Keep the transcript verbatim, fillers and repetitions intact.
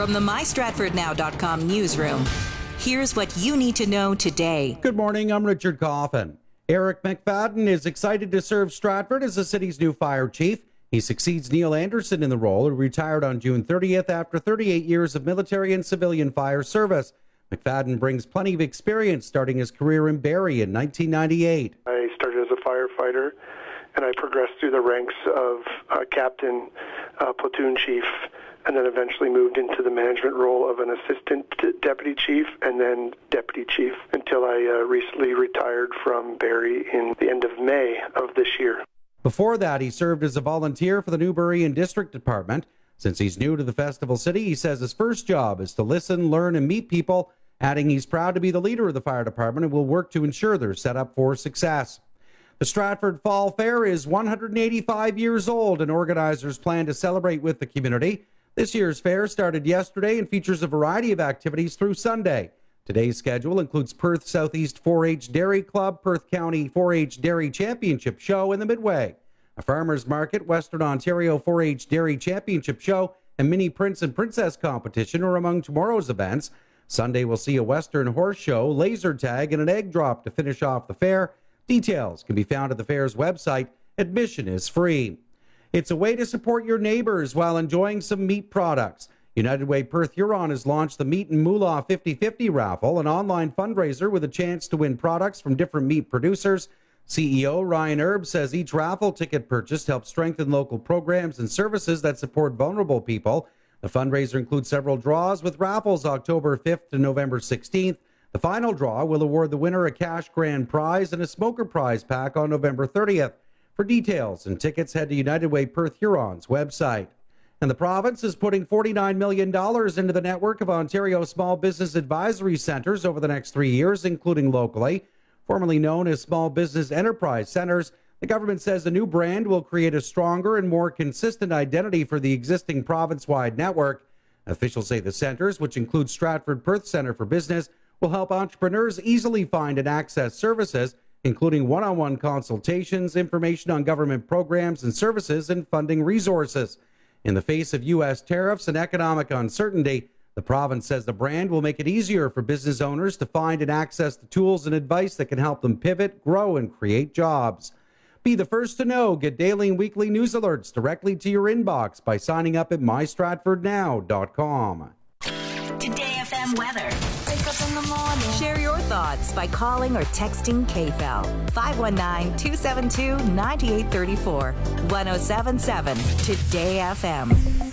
From the my stratford now dot com newsroom, here's what you need to know today. Good morning, I'm Richard Coffin. Eric McFadden is excited to serve Stratford as the city's new fire chief. He succeeds Neil Anderson in the role, who retired on June thirtieth after thirty-eight years of military and civilian fire service. McFadden brings plenty of experience, starting his career in Barrie in nineteen ninety-eight. I started as a firefighter, and I progressed through the ranks of uh, captain, uh, platoon chief, and then eventually moved into the management role of an assistant deputy chief and then deputy chief until I uh, recently retired from Barrie in the end of May of this year. Before that, he served as a volunteer for the Newbury and District Department. Since he's new to the Festival City, he says his first job is to listen, learn, and meet people, adding he's proud to be the leader of the fire department and will work to ensure they're set up for success. The Stratford Fall Fair is one hundred eighty-five years old, and organizers plan to celebrate with the community. This year's fair started yesterday and features a variety of activities through Sunday. Today's schedule includes Perth Southeast four H Dairy Club, Perth County four H Dairy Championship Show, and the Midway. A farmers market, Western Ontario four H Dairy Championship Show, and Mini Prince and Princess competition are among tomorrow's events. Sunday will see a Western horse show, laser tag, and an egg drop to finish off the fair. Details can be found at the fair's website. Admission is free. It's a way to support your neighbors while enjoying some meat products. United Way Perth Huron has launched the Meat and Moolah fifty fifty raffle, an online fundraiser with a chance to win products from different meat producers. C E O Ryan Erb says each raffle ticket purchased helps strengthen local programs and services that support vulnerable people. The fundraiser includes several draws, with raffles October fifth to November sixteenth. The final draw will award the winner a cash grand prize and a smoker prize pack on November thirtieth. For details and tickets, head to United Way Perth Huron's website. And the province is putting forty-nine million dollars into the network of Ontario Small Business Advisory Centres over the next three years, including locally. Formerly known as Small Business Enterprise Centres, the government says a new brand will create a stronger and more consistent identity for the existing province-wide network. Officials say the centres, which include Stratford Perth Centre for Business, will help entrepreneurs easily find and access services, including one-on-one consultations, information on government programs and services, and funding resources. In the face of U S tariffs and economic uncertainty, the province says the brand will make it easier for business owners to find and access the tools and advice that can help them pivot, grow, and create jobs. Be the first to know. Get daily and weekly news alerts directly to your inbox by signing up at my stratford now dot com. Today F M weather. Wake up in the morning. Share your thoughts by calling or texting K F L five one nine, two seven two, nine eight three four, one oh seven seven. Today F M.